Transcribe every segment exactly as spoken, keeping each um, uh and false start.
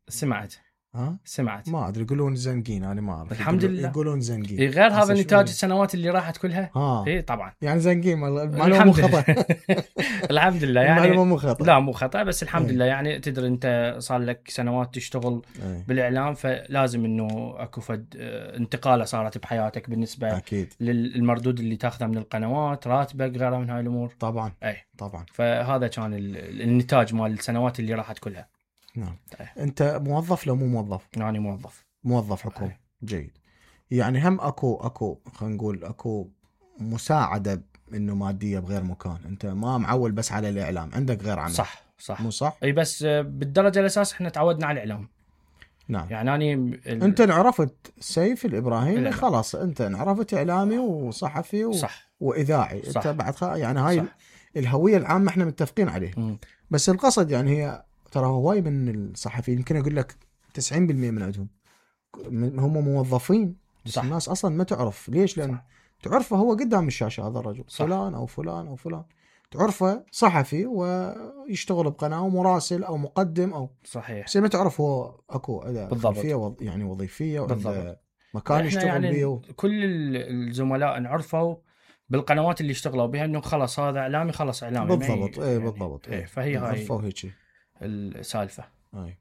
سمعت ها سمعت ما ادري يقولون زنقين انا ما اعرف الحمد يقولون لله يقولون زنقين إيه غير هذا هسه النتاج شوي. السنوات اللي راحت كلها ها اي طبعا يعني زنقين المعلومه مو الحمد خطا لله الحمد لله المعلومه يعني مو خطا لا مو خطأ بس الحمد أي. لله يعني تدري انت صار لك سنوات تشتغل أي. بالاعلام فلازم انه اكو فد آه، انتقاله صارت بحياتك بالنسبه اكيد للمردود اللي تاخذه من القنوات راتبك غيرها من هاي الامور طبعا اي طبعا فهذا كان ال- النتاج مال السنوات اللي راحت كلها. نعم. أي. انت موظف لو مو موظف؟ يعني موظف موظف حكومي. أي. جيد. يعني هم اكو اكو خلينا نقول اكو مساعده انه ماديه بغير مكان، انت ما معول بس على الاعلام، عندك غير عمل. صح صح مو صح؟ اي بس آه، بالدرجه الاساس احنا تعودنا على الاعلام. نعم. يعني اني ال... انت انعرفت سيف الابراهيمي الإعلام. خلاص انت انعرفت اعلامي وصحفي و... صح واذاعي صح. انت بعد خ... يعني هاي صح. الهويه العامه احنا متفقين عليه. مم. بس القصد يعني هي ترى هواي من الصحفيين يمكن اقول لك تسعين بالمئة من عندهم هم موظفين بس صح. الناس اصلا ما تعرف ليش، لان صح. تعرفه هو قدام الشاشه هذا الرجل صح. فلان او فلان او فلان، تعرفه صحفي ويشتغل بقناه ومراسل او مقدم او صحيح بس ما تعرف هو اكو اداء بالضبط. خلفيه وظ... يعني وظيفيه بالضبط. وعنده مكان احنا يشتغل يعني بيه و... كل ال- الزملاء نعرفوا بالقنوات اللي اشتغلوا بها انه خلاص هذا اعلامي خلاص اعلامي ما ي- بالضبط ايه يعني بالضبط ايه ايه فهي هاي نعرفه هيك. السالفه. اي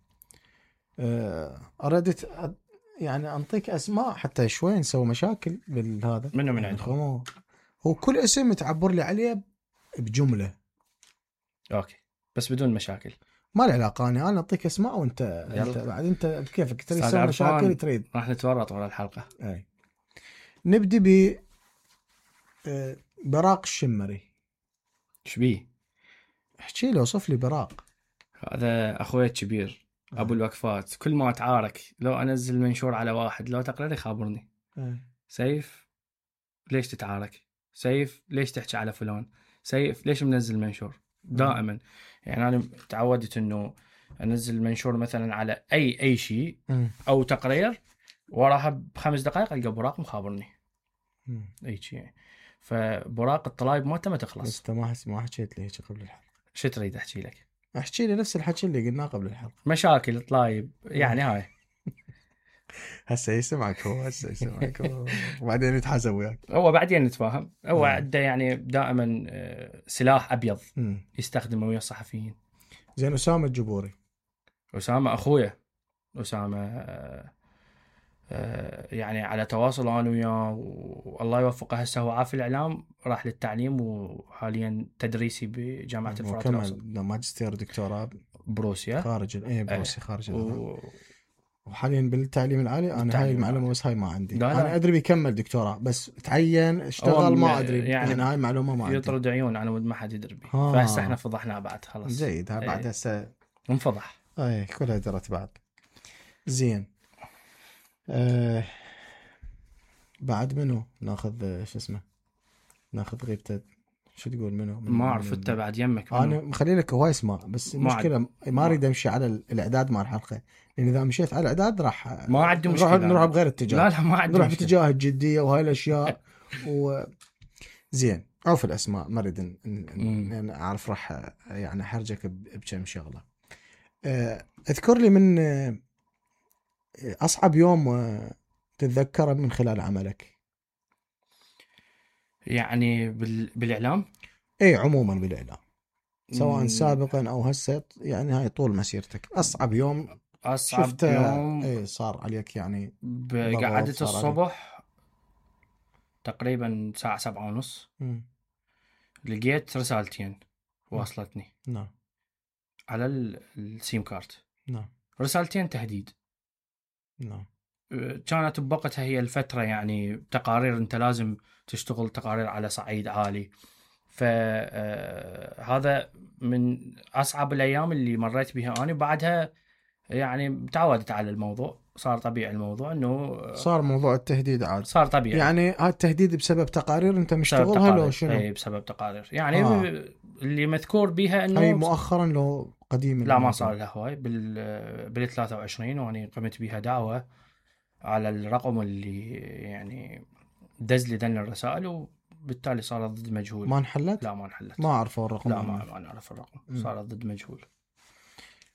آه، اردت أ- يعني انطيك اسماء حتى شوي نسوي مشاكل بالهذا منو من يعني عندهم؟ هو هو كل اسم تعبر لي عليه بجمله اوكي بس بدون مشاكل. ما له علاقه، انا انا اعطيك اسماء وانت يلا. انت بعد انت بكيفك تريد أستاذ تسوي عرفان، مشاكل تريد. راح نتورط ورا الحلقه. اي نبدي ب آه، براق الشمري. ايش بيه؟ احكي لي اوصف لي براق. هذا اخوي الكبير ابو الوقفات، كل ما اتعارك لو انزل منشور على واحد لو تقرر يخابرني اي سيف ليش تتعارك؟ سيف ليش تحكي على فلان؟ سيف ليش منزل منشور؟ دائما يعني انا تعودت انه انزل منشور مثلا على اي اي شيء مم. او تقرير وراها بخمس دقائق القى براق مخابرني مم. اي شيء يعني. فبراق الطلايب مالته ما بس تخلص. انت ما حس- ما حكيت لي هيك قبل الحلقه. شو تريد احكي لك؟ احكي لي نفس الحكي اللي قلناه قبل الحلقه. مشاكل طلايب يعني هاي. هسه يسمعك هو هسه يسمعك هو وبعدين يتحاسب وياك. هو بعدين نتفاهم. هو آه. عنده يعني دائما آه، سلاح ابيض مم. يستخدمه ويا الصحفيين. زين اسامه الجبوري. اسامه اخويا اسامه آه، آه، يعني على تواصل انا وياه والله يوفقه. هسه هو عافي الاعلام راح للتعليم وحاليا تدريسي بجامعه الفرات الاوسط وكمل ماجستير ودكتوراه بروسيا. خارج ايه بروسيا خارج العراق. و... وحاليا بالتعليم العالي انا هاي بالتعليم المعلومه العالي. بس هاي ما عندي. لا لا. انا ادري بيكمل دكتوراه بس تعين هو اشتغل م- ما ادري يعني يعني, يعني هاي المعلومه ما عندي. يطرد عيون على مود ما حد يدري بيه. ها. فهسه احنا فضحناه بعد خلاص. جيد هاي بعد ايه. هسه انفضح. اي كلها درت بعد. زين آه بعد منو ناخذ آه، شو اسمه ناخذ غيبته شو تقول منو من ما من- اعرف انت بعد يمك منو؟ انا مخلي لك هواي اسماء بس ما المشكله ما, ما- اريد امشي على ال- الاعداد مال الحلقه، لان اذا مشيت على الاعداد راح ما عندي نروح مشكله. نروح بغير اتجاه. لا لا ما عندي نروح مشكله. باتجاه الجديه وهاي الاشياء و زين عوف الاسماء ما اريد إن- إن- مم. إن اعرف راح يعني احرجك ب- بكم شغله. آه، اذكر لي من آه، اصعب يوم آه، تتذكره من خلال عملك. يعني بال... بالاعلام اي عموما بالاعلام سواء مم. سابقا او هسه يعني هاي طول مسيرتك اصعب يوم اصعب شفته يوم اي صار عليك يعني بقعدة صار عليك. الصبح تقريبا ساعة سبعة ونص مم. لقيت رسالتين واصلتني نعم على ال- السيم كارت. نعم رسالتين تهديد. نعم كانت بوقتها هي الفترة يعني تقارير انت لازم تشتغل تقارير على صعيد عالي. فهذا من اصعب الايام اللي مريت بها انا. بعدها يعني تعودت على الموضوع صار طبيعي الموضوع انه صار موضوع التهديد عاد صار طبيعي. يعني هذا التهديد بسبب تقارير انت بسبب مشتغلها تقارير. لو شنو؟ اي بسبب تقارير يعني آه. اللي مذكور بها انه هاي مؤخرا لو قديم لا ما صار لها هواي بال بال ثلاثة وعشرين وانا قمت بها دعوة على الرقم اللي يعني دز لي ذن الرسائل وبالتالي صارت ضد مجهول. ما انحلت؟ لا ما انحلت. ما اعرفه الرقم. لا ما ما نعرف الرقم. صارت ضد مجهول.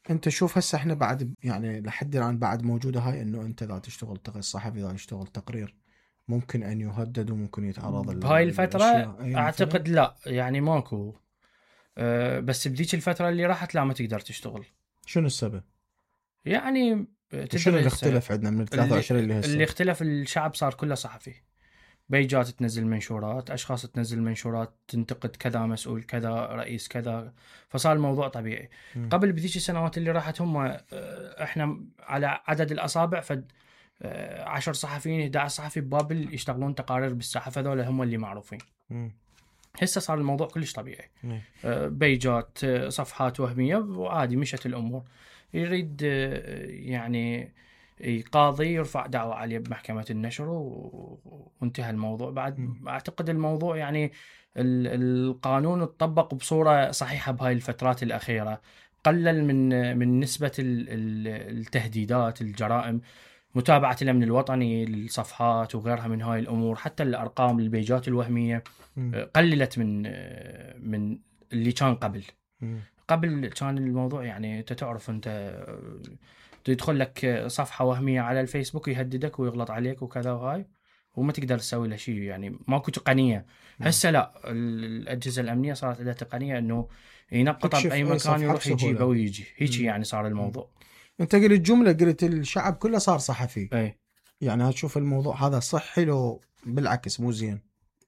انت شوف هسه احنا بعد يعني لحد الان بعد موجوده هاي انه انت اذا تشتغل تقرير صحفي اذا يشتغل تقرير ممكن ان يهدد وممكن يتعرض ل- بهاي ل- الفترة لاشياء اي مثلا. اعتقد لا، يعني ماكو. أه بس بديك الفترة اللي راحت لا ما تقدر تشتغل. شنو السبب؟ يعني شنو تدري اللي هسه اختلف عندنا من ثلاثة اللي, وعشرين اللي اللي هسه؟ اختلف الشعب صار كله صحفي. بيجات تنزل منشورات، اشخاص تنزل منشورات تنتقد كذا مسؤول كذا رئيس كذا، فصار الموضوع طبيعي. مم. قبل بذيك السنوات اللي راحت هم آه، احنا على عدد الاصابع فد آه، عشر صحفيين احد عشر صحفي ببابل يشتغلون تقارير بالساحه، فذول هم اللي معروفين. مم. هسه صار الموضوع كلش طبيعي. مم. آه، بيجات آه، صفحات وهميه وعادي مشت الامور. يريد آه، يعني قاضي يرفع دعوة عليه بمحكمة النشر و... وانتهى الموضوع. بعد مم. أعتقد الموضوع يعني ال... القانون اتطبق بصورة صحيحة بهاي الفترات الأخيرة. قلل من من نسبة ال... ال- التهديدات الجرائم، متابعة الأمن الوطني للصفحات وغيرها من هاي الأمور. حتى الأرقام البيجات الوهمية مم. قللت من من اللي كان قبل. مم. قبل كان الموضوع يعني انت تعرف انت يدخل لك صفحة وهمية على الفيسبوك يهددك ويغلط عليك وكذا وهاي، وما تقدر تسوي له شيء، يعني ماكو تقنية. هسه لا، الأجهزة الأمنية صارت لها تقنية انه ينقطه تكشف بأي أي مكان صفحة يروح يجيبه بسهولة. ويجي هيك، مم. يعني صار الموضوع. انت قلت جملة، قلت الشعب كله صار صحفي. اي يعني هتشوف الموضوع هذا صحي لو بالعكس مو زين؟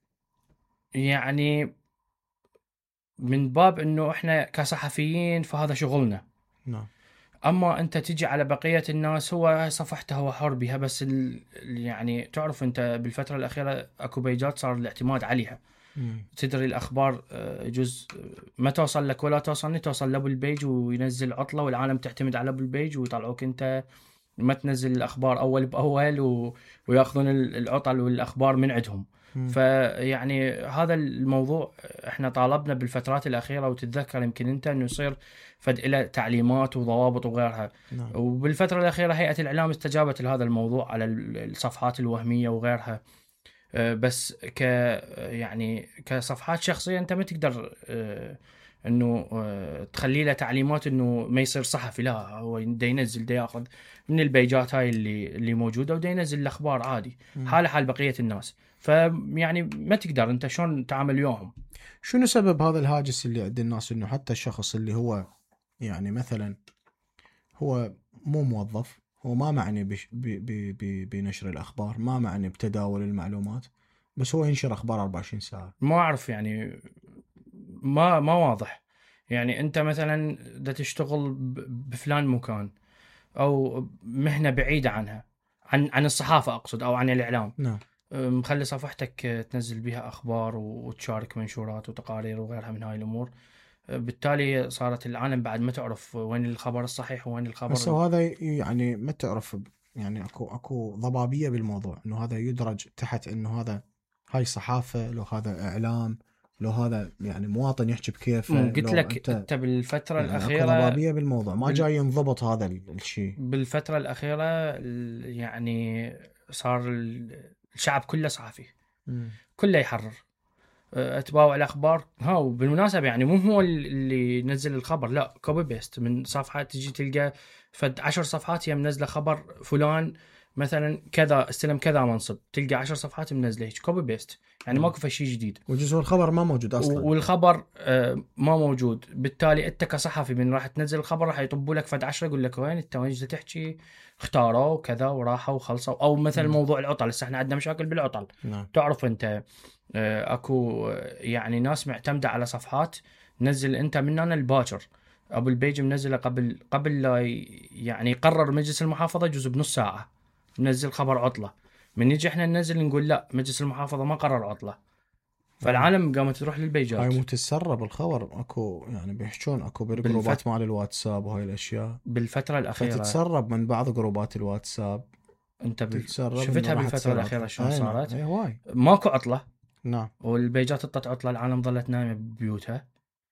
يعني من باب انه احنا كصحفيين فهذا شغلنا. نعم. اما انت تجي على بقيه الناس، هو صفحته هو حر بها، بس ال... يعني تعرف انت بالفتره الاخيره اكو بيجات صار الاعتماد عليها. مم. تدري الاخبار آه، جزء ما توصل لك ولا توصلني، توصل لابو البيج وينزل عطله والعالم تعتمد على ابو البيج ويطلعوك انت ما تنزل الاخبار اول باول و... وياخذون العطل والاخبار من عندهم. مم. فيعني هذا الموضوع احنا طالبنا بالفترات الاخيره، وتتذكر يمكن انت انه يصير فد الى تعليمات وضوابط وغيرها. نعم. وبالفتره الاخيره هيئه الاعلام استجابت لهذا الموضوع على الصفحات الوهميه وغيرها. أه، بس ك يعني كصفحات شخصيه انت ما تقدر أه، انه أه، تخلي له تعليمات انه ما يصير صحفي. لا، هو دا ينزل دا ياخذ من البيجات هاي اللي اللي موجوده ودا ينزل الاخبار عادي، مم. حاله حال بقيه الناس. فيعني ما تقدر انت شلون تعامل وياهم. شنو سبب هذا الهاجس اللي عند الناس انه حتى الشخص اللي هو يعني مثلا هو مو موظف، هو ما معني بش ب ب ب بنشر الاخبار، ما معني بتداول المعلومات، بس هو ينشر اخبار أربعة وعشرين ساعة؟ ما اعرف يعني ما ما واضح. يعني انت مثلا دا تشتغل ب- بفلان مكان او مهنه بعيده عنها، عن عن الصحافه اقصد او عن الاعلام، نعم. مخلي صفحتك تنزل بها اخبار وتشارك منشورات وتقارير وغيرها من هاي الامور. بالتالي صارت العالم بعد ما تعرف وين الخبر الصحيح وين الخبر بس هو هذا يعني ما تعرف، يعني اكو اكو ضبابية بالموضوع انه هذا يدرج تحت انه هذا هاي صحافة، لو هذا اعلام، لو هذا يعني مواطن يحكي بكيفه. قلت لو لك انت انت بالفتره يعني اكو الاخيره ضبابية بالموضوع، ما بال... جاي ينضبط هذا ال- الشيء. بالفتره الاخيره ال- يعني صار ال- الشعب كله صحفي، مم. كله يحرر اتباع الاخبار. ها وبالمناسبه يعني مو هو اللي ينزل الخبر، لا، كوبي بيست من صفحه، تجي تلقى فد عشر صفحات هي منزله خبر فلان مثلا كذا استلم كذا منصب، تلقى عشر صفحات منزله هيك كوبي بيست، يعني مم. ماكو شيء جديد. وجزء الخبر ما موجود اصلا. والخبر آه، ما موجود، بالتالي انت كصحفي من راح تنزل الخبر راح يطبوا لك فد عشرة يقول لك وين انت، وين جيت تحكي، اختاروا كذا وراحوا وخلصوا. او مثلا مم. موضوع العطل، هسه احنا عندنا مشاكل بالعطل. نعم. تعرف انت آه، اكو آه، يعني ناس معتمده على صفحات، نزل انت من انا الباكر ابو البيج منزله قبل قبل لا ي- يعني يقرر مجلس المحافظه جزء بنص ساعه منزل خبر عطله. من نجي احنا ننزل نقول لا مجلس المحافظه ما قرر عطله، فالعالم قامت تروح هاي للبيجات. مو تتسرب الخبر، اكو يعني بيحجون اكو بالجروبات بالفت... مال الواتساب وهاي الاشياء، بالفتره الاخيره فتتسرب من بعض جروبات الواتساب. انت بال... تتسرب شفتها إنه راح بالفتره تصير الاخيره عطلة. شلون اي نعم، صارت، اي هواي. ماكو عطله نعم. والبيجات اطت عطله، العالم ظلت نايمه ببيوتها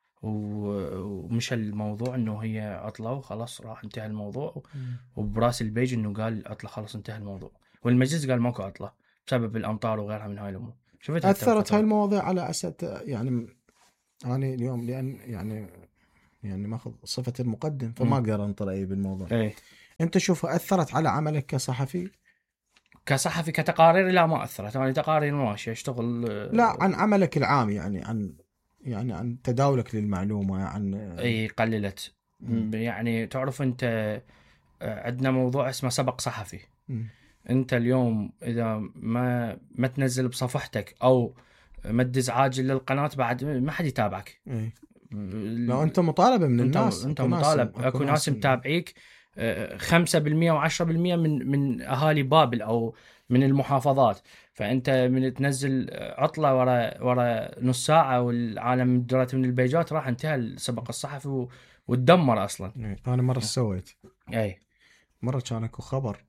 و- ومشى الموضوع انه هي عطله وخلاص راح انتهى الموضوع. مم. وبراس البيج انه قال عطله خلاص انتهى الموضوع، والمجلس قال ماكو عطله بسبب الامطار وغيرها من هاي الامور. شفتها اثرت هاي المواضيع على اساس يعني، يعني اليوم لان يعني يعني ماخذ صفة المقدم، فما اقدر انطر رأيي بالموضوع. اي انت شوف اثرت على عملك كصحفي؟ كصحفي كتقارير لا ما اثرت، انا تقارير ماشي اشتغل. لا، عن عملك العام، يعني عن يعني عن تداولك للمعلومة، عن اي قللت. مم. يعني تعرف انت عندنا موضوع اسمه سبق صحفي. مم. انت اليوم اذا ما ما تنزل بصفحتك او ما تدز عاجل للقناه بعد ما حد يتابعك. ايه. لو انت مطالبه من انت الناس، انت اكو ناس مطالب، اكو ناس متابعيك خمسة بالمية وعشرة بالمية من من اهالي بابل او من المحافظات. فانت من تنزل عطله ورا ورا نص ساعه والعالم درت من البيجات راح انتهى السبق الصحفي وتدمر اصلا. إيه. انا مره سويت، اي مره كان اكو خبر،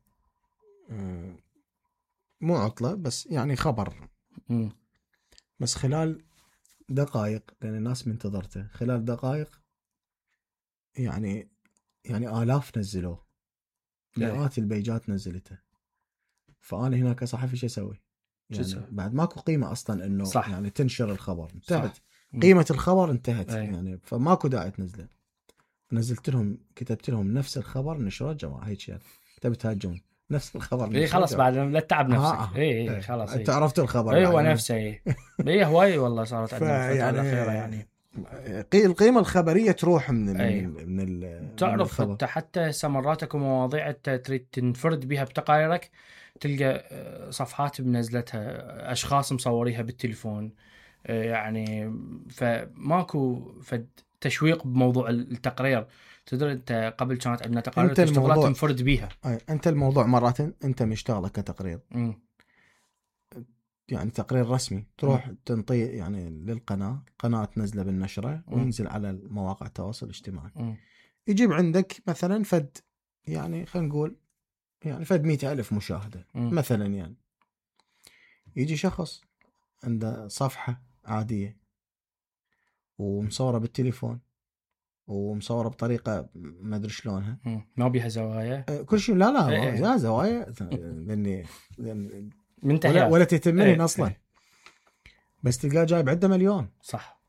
مو عطله بس يعني خبر، م. بس خلال دقائق، لان الناس منتظرته، خلال دقائق يعني يعني آلاف نزلوه، مئات البيجات نزلته. فأنا هنا كصحفي شو أسوي؟ يعني بعد ماكو قيمة أصلا إنه صح. يعني تنشر الخبر، انتهت قيمة الخبر، انتهت. أي. يعني فماكو داعي تنزله. نزلت لهم، كتبت لهم نفس الخبر نشره جماعة، هيك يعني تبي تهاجمون نفس الخبر. اي خلاص بعد لا تتعب نفسك. آه. اي اي خلاص. انت عرفت الخبر. اي هو نفسه. اي اي هواي والله صارت عندنا الفترة يعني الأخيرة يعني القيمة الخبرية تروح من ال أي. من ال من, ال تعرف من انت حتى سمراتك ومواضيع انت تريد تنفرد بها بتقاريرك تلقى صفحات بنزلتها اشخاص مصوريها بالتليفون. يعني فماكو فد تشويق بموضوع التقرير. تدري انت قبل كانت عندنا تقارير تشتغلات تنفرد بيها. انت الموضوع مرات انت مشتغله كتقرير، م. يعني تقرير رسمي، تروح م. تنطي يعني للقناة، قناة تنزله بالنشرة وينزل على مواقع التواصل الاجتماعي. م. يجيب عندك مثلا فد يعني خلينا نقول يعني فد مئة ألف مشاهدة م. مثلا. يعني يجي شخص عنده صفحة عادية ومصورة بالتليفون ومصورة بطريقة ما أدري شلونها، ما بيها زوايا كل شيء. لا لا ايه لا زوايا لأني ولا, ولا تهتمين ايه أصلا. ايه. بس تلقاه جايب عدة مليون. صح.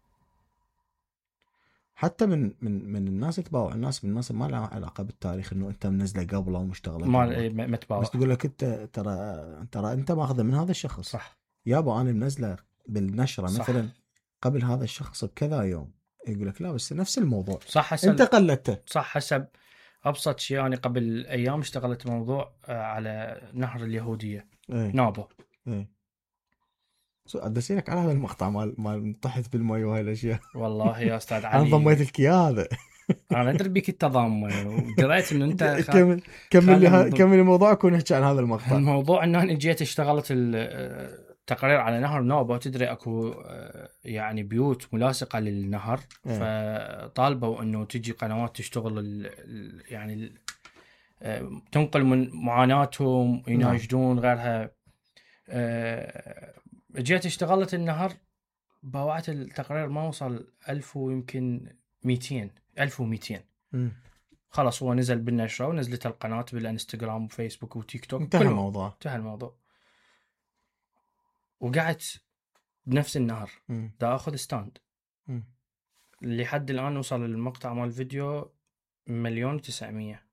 حتى من من من الناس تباوع، الناس من الناس ما لها علاقة بالتاريخ انه انت منزله قبله ومشتغله ما ايه ما تباوع، بس تقول لك انت ترى ترى انت ماخذه من هذا الشخص. صح. يابا انا منزله بالنشرة صح. مثلا قبل هذا الشخص بكذا يوم، يقول لك لا بس نفس الموضوع. صح حسب انت قلدته. صح حسب ابسط شيء. يعني قبل ايام اشتغلت موضوع على نهر اليهوديه ايه. نابو. ايه ادرسي لك على هذا المقطع مال مال طحت بالمي وهاي الاشياء. والله يا استاذ علي انا ضميت لك اياه هذا. انا ادري بيك التضامن ودريت ان انت خ... كمل كمل لي كمل الموضوع ونحكي عن هذا المقطع. الموضوع ان انا جيت اشتغلت التقرير على نهر نوبه. تدري اكو يعني بيوت ملاصقه للنهر اه. فطالبوا انه تجي قنوات تشتغل ال ال يعني ال تنقل من معاناتهم يناشدون غيرها. جيت اشتغلت النهر باوعت التقرير ما وصل ألف ويمكن مئتين ألف ومئتين. خلاص هو نزل بالنشرة ونزلت القناة بالانستغرام وفيسبوك وتيك توك. انتهى الموضوع. انتهى الموضوع. وقعدت بنفس النهر دا اخذ ستاند. م. لحد الان وصل المقطع مال الفيديو مليون وتسعمية.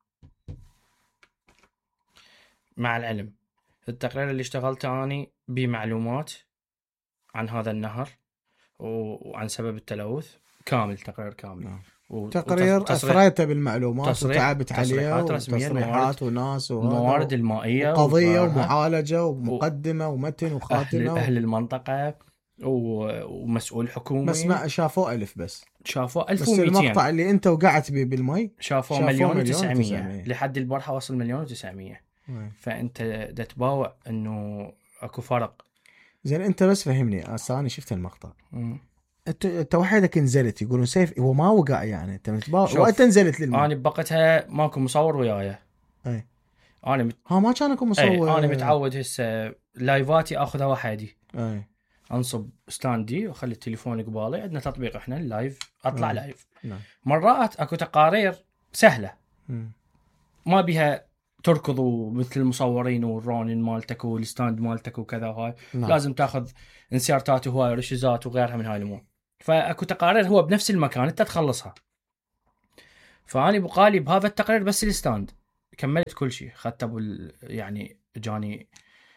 مع العلم التقرير اللي اشتغلته اني بمعلومات عن هذا النهر وعن سبب التلوث كامل، تقرير كامل. نعم. تقرير أثريته بالمعلومات تصريح وتعبت عليه وتصريحات وناس وموارد المائية وقضية ومعالجة ومقدمة ومتن وخاتمة أهل, أهل المنطقة ومسؤول حكومي. بس ما شافوا ألف بس شافوا ألف ومئتين. بس المقطع اللي أنت وقعت به بالمي شافوا مليون وتسعمية لحد البارحة وصل مليون وتسعمية. فأنت دا تباوع إنه أكو فرق. زين أنت بس فهمني أنا شفت المقطع. م. انت وحدك نزلت يقولون سيف هو ما وقع يعني انت متباوع وانت نزلت للماء. انا بقتها ماكو مصور وياي. اي انا مت... ها ما كان اكو مصور. اي انا متعود هسه لايفاتي اخذها وحدي. اي انصب ستاندي واخلي التليفون قبالي. عندنا تطبيق احنا اللايف اطلع أي. لايف. نعم. مرات اكو تقارير سهله م. ما بيها تركضوا مثل المصورين والرونين مالتك والستاند مالتك وكذا هاي. نعم. لازم تاخذ انسيرتات وهواي ورشيزات وغيرها من هاي الامور. فاكو تقارير هو بنفس المكان انت تخلصها فاني بقالي بهذا التقرير بس الستاند، كملت كل شيء، اخذت ابو يعني جاني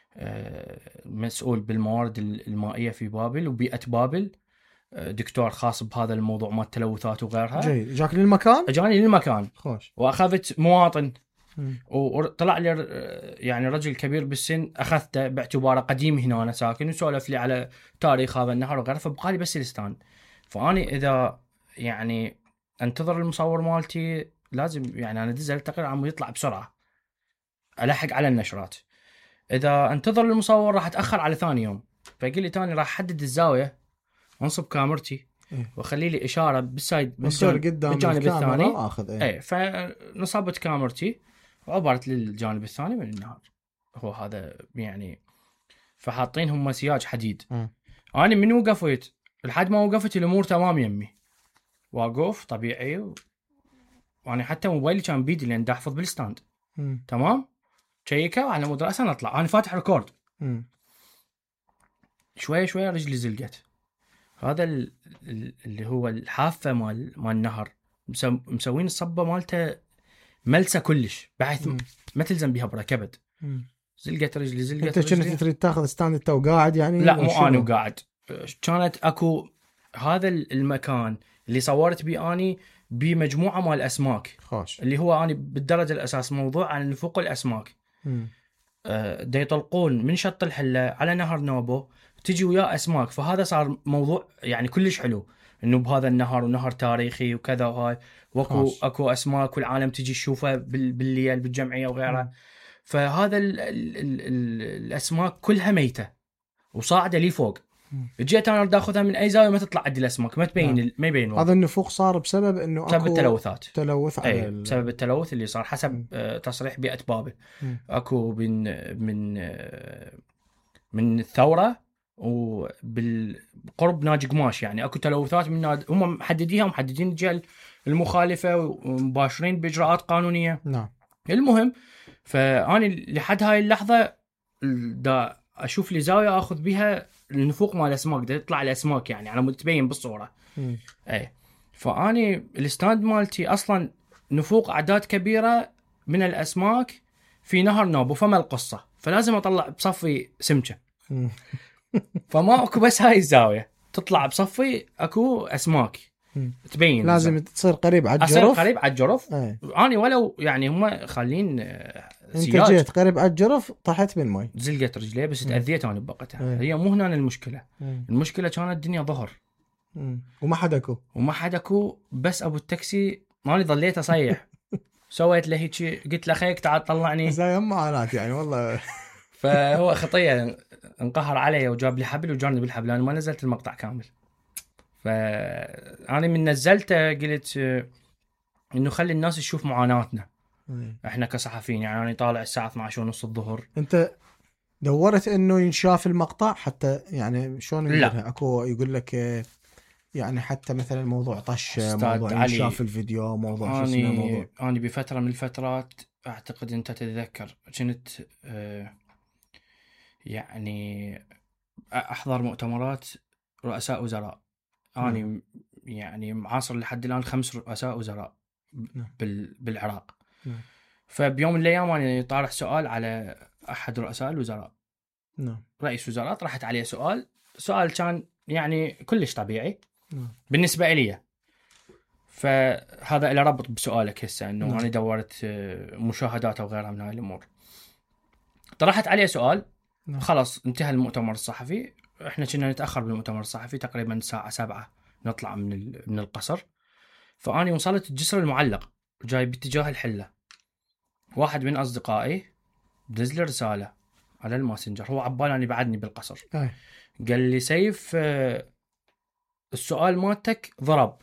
مسؤول بالموارد المائيه في بابل وبيئه بابل، دكتور خاص بهذا الموضوع مال التلوثات وغيرها. جيد. جاك للمكان؟ اجاني للمكان. خوش. واخذت مواطن م. وطلع لي يعني رجل كبير بالسن، اخذته باعتباره قديم هنا أنا ساكن، وسولف لي على تاريخ هذا النهر وغيره. فبقالي بس الستاند. فاني اذا يعني انتظر المصور مالتي لازم يعني انا دز التقرير عم يطلع بسرعه الحق على النشرات. اذا انتظر المصور راح اتاخر على ثاني يوم. فقال لي تاني راح احدد الزاويه، انصب كاميرتي واخلي لي اشاره بالسايد بالجانب قدام بالجانب الثاني اخذ ايه, ايه. فنصبت كاميرتي وعبرت للجانب الثاني من النهر. هو هذا يعني. فحاطين هم سياج حديد. م. انا من وقفت لحد ما وقفت الامور تمام يمي، واقف طبيعي و... وانا حتى موبايلي كان بيدي لان دا احفظ بالستاند. م. تمام. شيكه وعلى مود راسا نطلع، انا فاتح ريكورد. م. شويه شويه رجلي زلقت. هذا ال... اللي هو الحافه مال مال النهر مسو... مسوين الصبه مالته ملسه كلش بحيث م. ما تلزم بها بركبت. م. زلقت رجلي زلقت. انت كنت تريد تاخذ ستاند انت وقاعد يعني؟ لا مو انا وقاعد. كانت اكو هذا المكان اللي صورت بيه اني بمجموعه مال اسماك. خوش. اللي هو اني بالدرجه الاساس موضوع عن نفوق الاسماك. م. أه دا يطلقون من شط الحله على نهر نوبو تجي وياه اسماك. فهذا صار موضوع يعني كلش حلو انه بهذا النهر ونهر تاريخي وكذا وهاي واكو خوش. اكو اسماك والعالم تجي تشوفه بالليل بالجمعيه وغيرها. م. فهذا ال ال ال ال الاسماك كلها ميته وصاعده لي فوق. جيت انا اريد اخذها من اي زاويه ما تطلع عندي الاسماك، ما تبين ال... ما يبين. هذا النفوق صار بسبب انه بسبب اكو التلوثات. تلوث على أي. ال... بسبب التلوث اللي صار حسب آه تصريح بيئه بابل. م. اكو من من آه من الثوره وبالقرب ناجي قماش يعني اكو تلوثات من ناد... هم محدديها ومحددين الجهه المخالفه ومباشرين باجراءات قانونيه. نعم. المهم فاني لحد هاي اللحظه دا اشوف لي زاويه اخذ بها النفوق مال الاسماك، دا يطلع الاسماك يعني على مود تبين بالصوره. م. اي. فاني الستاند مالتي اصلا نفوق اعداد كبيره من الاسماك في نهر نوبو، فما القصه فلازم اطلع بصفي سمكه. فما اكو بس هاي الزاويه تطلع بصفي اكو اسماك م. تبين. لازم تصير قريب على الجرف. اصير قريب على الجرف. ايه. اني ولو يعني هم خالين انت جيت قريب على الجرف طحت بالماء زلقت رجلي بس تاذيت انا ببقتها. هي مو هنا المشكله. مم. المشكله كانت الدنيا ظهر مم. وما حدكو وما حدكو بس ابو التاكسي مالي ظليت اصيح. سويت له هيك قلت له خيك تعال طلعني زي هم معاناه يعني والله. فهو خطيه انقهر علي وجاب لي حبل وجرني بالحبل. انا ما نزلت المقطع كامل. فانا من نزلته قلت انه خلي الناس تشوف معاناتنا احنا كصحفيين. يعني انا طالع الساعه اثني عشر ونص الظهر. انت دورت انه ينشاف المقطع حتى يعني شلون يقولها؟ اكو يقول لك يعني حتى مثلا موضوع طش، موضوع ينشاف الفيديو، موضوع شو اسمه موضوع. انا بفتره من الفترات اعتقد انت تتذكر كنت آه يعني احضر مؤتمرات رؤساء وزراء. انا يعني معاصر لحد الان خمس رؤساء وزراء بالعراق. نعم. فبيوم من الايام انا طارح سؤال على احد رؤساء الوزراء. نعم. رئيس وزراء طرحت عليه سؤال سؤال كان يعني كلش طبيعي. نعم. بالنسبه لي. فهذا له ربط بسؤالك هسه انه نعم. انا دورت مشاهدات او غيرها من هاي الامور. طرحت عليه سؤال. نعم. خلاص انتهى المؤتمر الصحفي. احنا كنا نتاخر بالمؤتمر الصحفي تقريبا الساعه سبعة نطلع من من القصر. فاني وصلت الجسر المعلق جاي باتجاه الحله. واحد من اصدقائي دز لي رساله على الماسنجر، هو عبالي اني بعدني بالقصر. أي. قال لي سيف السؤال مالتك ضرب.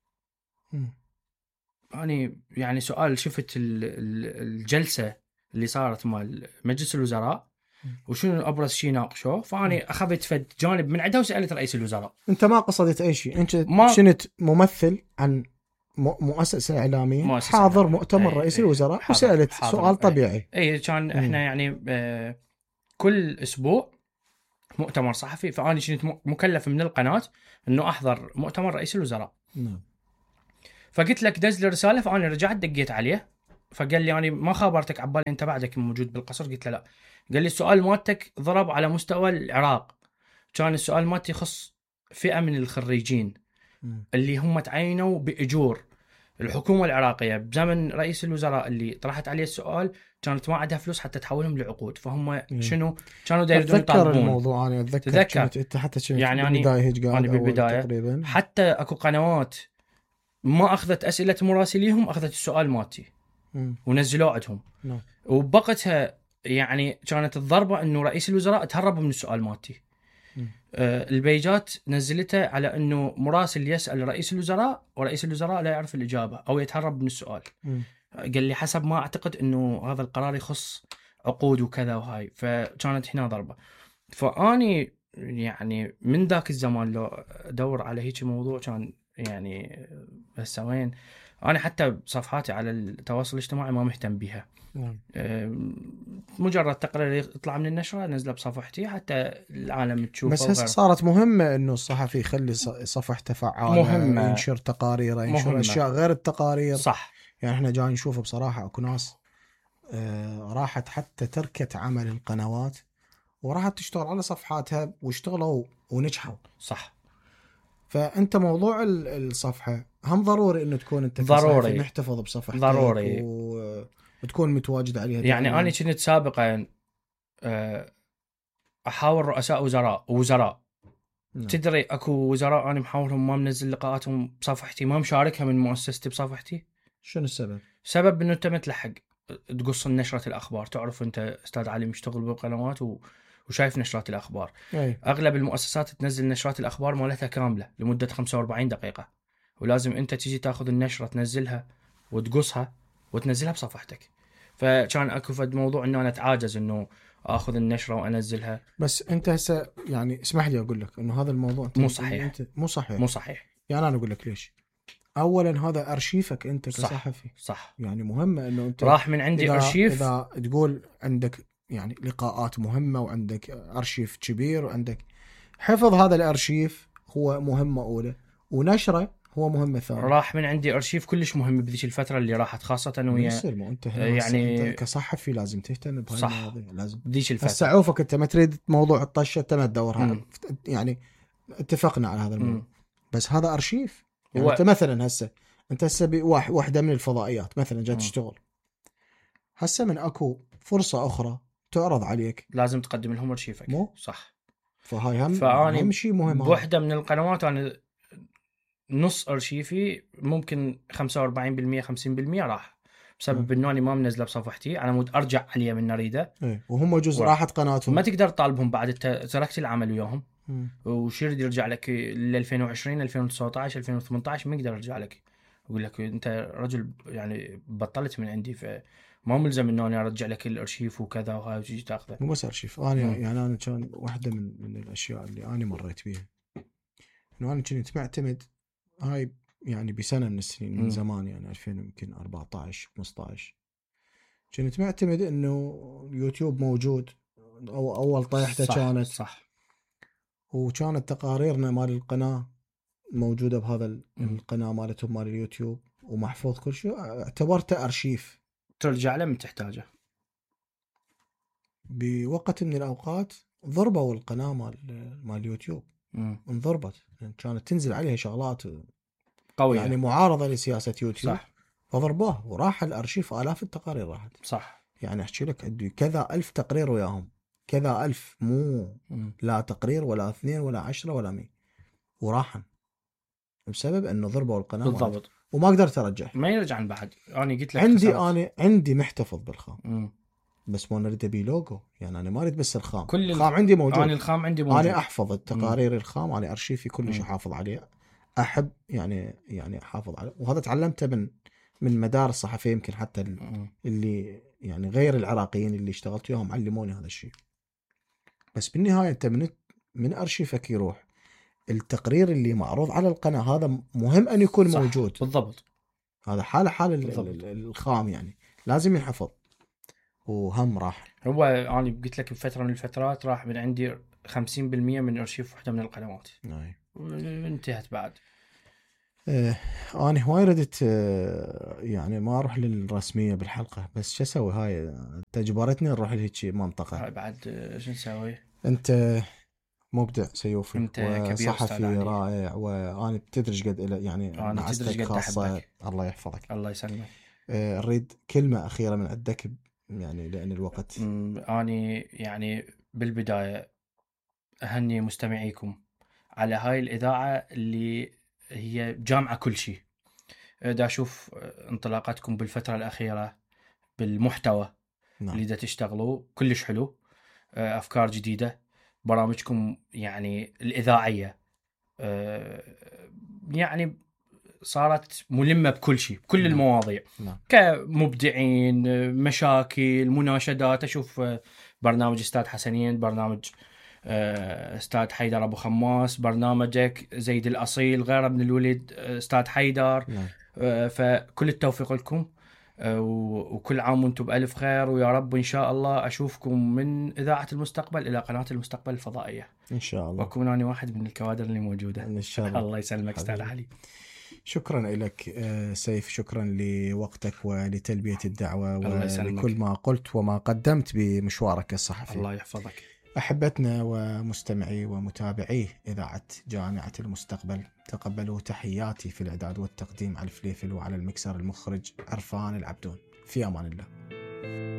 اني يعني سؤال شفت الجلسه اللي صارت مال مجلس الوزراء وشنو ابرز شيء ناقشوه. فاني اخذت فد جانب من عندها وسالت رئيس الوزراء. انت ما قصدت اي شيء، انت ما... كنت ممثل عن مؤسسه اعلاميه مؤسسة حاضر مؤتمر رئيس ايه الوزراء ايه وسالت حاضر سؤال طبيعي. اي كان احنا يعني آه كل اسبوع مؤتمر صحفي. فاني كنت مكلف من القناه انه احضر مؤتمر رئيس الوزراء. نعم. فقلت لك دز لي رساله، فانا رجعت دقيت عليه، فقال لي انا ما خابرتك عبالي انت بعدك موجود بالقصر. قلت له لا. قال لي السؤال مالتك ضرب على مستوى العراق. كان السؤال مالتي يخص فئه من الخريجين مم. اللي هم تعينوا باجور الحكومه العراقيه بزمن رئيس الوزراء اللي طرحت عليه السؤال، كانت ما عندها فلوس حتى تحولهم لعقود، فهم مم. شنو كانوا دا يريدون اتذكر يطالبون. الموضوع، انا اتذكر تذكر. كنت انت حتى كنت يعني أنا- بالبدايه هيك قاعد انا أول بالبدايه تقريبا. حتى اكو قنوات ما اخذت اسئله مراسليهم، اخذت السؤال مالتي مم. ونزلوه عندهم. نعم. وبقتها يعني كانت الضربه انه رئيس الوزراء تهرب من السؤال مالتي. مم. آه البيجات نزلتها على انه مراسل يسال رئيس الوزراء ورئيس الوزراء لا يعرف الاجابه او يتهرب من السؤال. مم. قال لي حسب ما اعتقد انه هذا القرار يخص عقود وكذا وهاي، فكانت هنا ضربه. فاني يعني من ذاك الزمان لو ادور على هيك موضوع كان يعني هسه وين. انا حتى بصفحاتي على التواصل الاجتماعي ما مهتم بيها. نعم. أم، مجرد تقرير يطلع من النشره انزله بصفحتي حتى العالم تشوفه. بس هسه وغيره. صارت مهمه انه الصحفي يخلي ص- صفحته فعاله، مهمة. ينشر تقاريره، ينشر مهمة. اشياء غير التقارير. صح. يعني احنا جاي نشوف بصراحه اكو ناس آه راحت حتى تركت عمل القنوات وراحت تشتغل على صفحاتها واشتغلوا ونجحوا. صح. فانت موضوع ال- الصفحه هم ضروري انه تكون انت ضروري. كصحفي محتفظ بصفحتك ضروري. و... وتكون متواجد عليها يعني دائماً. انا كنت سابقا أه، احاور رؤساء وزراء ووزراء نعم. تدري اكو وزراء انا محاورهم ما منزل لقاءاتهم بصفحتي، ما مشاركها من مؤسستي بصفحتي. شنو السبب؟ سبب انه انت متلحق تقص نشرة الاخبار. تعرف انت استاذ علي مشتغل بالقنوات و... وشايف نشرات الاخبار. اي. اغلب المؤسسات تنزل نشرات الاخبار مالتها كامله لمده خمسة وأربعين دقيقه، ولازم انت تيجي تاخذ النشره تنزلها وتقصها وتنزلها بصفحتك. فكان اكو فد موضوع انه انا اتعاجز انه اخذ النشره وانزلها. بس انت هسه يعني اسمح لي اقول لك انه هذا الموضوع انت مو صحيح. انت مو صحيح. مو صحيح. يعني انا اقول لك ليش. اولا هذا ارشيفك انت صح. كصحفي. صح. يعني مهمه انه انت راح من عندي إذا ارشيف. اذا تقول عندك يعني لقاءات مهمه وعندك ارشيف كبير وعندك حفظ هذا الارشيف هو مهمه اولى، ونشره هو مهمه ثانيه. راح من عندي ارشيف كلش مهم بذيك الفتره اللي راحت، خاصه ويا يصير مو انت هنا يعني يعني انت كصحفي لازم تهتم بهاي صح. المواضيع. لازم بذيك الفتره. هسه عوفك انت ما تريد موضوع الطشه انت ما تدورها. مم. يعني اتفقنا على هذا الموضوع. مم. بس هذا ارشيف. يعني هو- انت مثلا هسه انت هسه بواح- واحده من الفضائيات مثلا جاي مم. تشتغل، هسه من اكو فرصه اخرى تعرض عليك، لازم تقدم لهم ارشيفك. مو؟ صح. فهاي هم فاني هم شيء مهم. هذا. بوحده من القنوات انا نص ارشيفي ممكن خمسة وأربعين بالمئة خمسين بالمئة راح بسبب انه انا ما منزله بصفحتي، على مود ارجع عليه من اريده. ايه وهم جزء و- راحت قناتهم. ما تقدر تطالبهم بعد انت تركت العمل وياهم، مم. وش يريد يرجع لك ل ألفين وعشرين ألفين وتسعطعش ألفين وثمنطعش ما يقدر يرجع لك يقول لك انت رجل يعني بطلت من عندي، فما ملزم انه انا ارجع لك الارشيف وكذا وهاي وتجي تاخذه. مو بس ارشيف. انا مم. يعني انا كان واحده من من الاشياء اللي انا مريت بيها انه انا كنت معتمد هاي يعني بسنه من السنين من مم. زمان يعني ألفين يمكن أربعطعش خمسطعش كنت معتمد انه اليوتيوب موجود او اول طيحته صح. كانت، صح. وكانت تقاريرنا مال القناه موجوده بهذا ال- مم. القناه مالتهم مال اليوتيوب ومحفوظ كل شيء. اعتبرته ارشيف. ترجع له من تحتاجه. بوقت من الاوقات ضربوا القناه مال مال اليوتيوب، مم. انضربت يعني كانت تنزل عليها شغلات قوية. يعني معارضه لسياسه يوتيوب. صح. فضربوه وراح الارشيف. الاف التقارير راحت. صح. يعني احكي لك عندي كذا الف تقرير وياهم، كذا الف، مو مم. لا تقرير ولا اثنين ولا عشرة ولا مية، وراحن بسبب انه ضربوا القناه مالتهم. بالضبط. وما قدرت ارجع. ما يرجع بعد. انا قلت لك عندي خسرت. انا عندي محتفظ بالخام، مم. بس ما نريد بيه لوجو. يعني انا ما اريد بس الخام. كل الخام عندي موجود. انا الخام عندي موجود. انا احفظ التقارير الخام. انا ارشيفي كلش مم. احافظ عليه. احب يعني يعني احافظ عليه. وهذا تعلمته من من مدارس صحفيه يمكن حتى مم. اللي يعني غير العراقيين اللي اشتغلت وياهم علموني هذا الشيء. بس بالنهايه انت من من ارشيفك يروح التقرير اللي معروض على القناه. هذا مهم ان يكون صح. موجود. بالضبط. هذا حاله حال ال- بالضبط. ال- الخام يعني لازم ينحفظ. وهم راح. هو انا قلت لك بفتره من الفترات راح من عندي خمسين بالمئة من ارشيف وحده من القنوات. نعم. انتهت بعد. آه انا هواي ردت آه يعني ما اروح للرسميه بالحلقه، بس شو اسوي، هاي تجبرتني نروح لهيك منطقه. هاي بعد آه، شو نسوي؟ انت مبدع سيوفي انت كبير استاذ وصحفي علي. رائع، وانا بتدرج قد إلى يعني انا تدري معزتك قد خاصه، احبك. الله يحفظك. الله يسلمك. آه، اريد كلمه اخيره من عندك يعني لان الوقت. أمم، اني يعني بالبدايه اهني مستمعيكم على هاي الاذاعه اللي هي جامعه كل شيء. دا اشوف انطلاقاتكم بالفتره الاخيره بالمحتوى نعم. اللي دا تشتغلوا كلش حلو. افكار جديده، برامجكم يعني الاذاعيه آه، يعني صارت ملمه بكل شيء، بكل نعم. المواضيع. نعم. كمبدعين، آه، مشاكل، مناشدات. اشوف آه، برنامج استاذ حسنين، برنامج آه، استاذ حيدر ابو خماس، برنامجك زيد الاصيل، غيره من الولد آه، استاذ حيدر. نعم. آه، فكل التوفيق لكم، آه، و- وكل عام وانتم بألف خير، ويا رب إن شاء الله أشوفكم من إذاعة المستقبل إلى قناة المستقبل الفضائية، ان شاء الله. وأكون أنا واحد من الكوادر اللي موجودة. ان شاء الله. الله يسلمك أستاذ حبيبي. علي. شكرا لك آه، سيف، شكرا لوقتك ولتلبية الدعوة الله يسلمك. ولكل ما قلت وما قدمت بمشوارك الصحفي. الله يحفظك. أحبتنا ومستمعي ومتابعي إذاعة جامعة المستقبل، تقبلوا تحياتي في الإعداد والتقديم على الفليفل، وعلى المكسر المخرج عرفان العبدون. في أمان الله.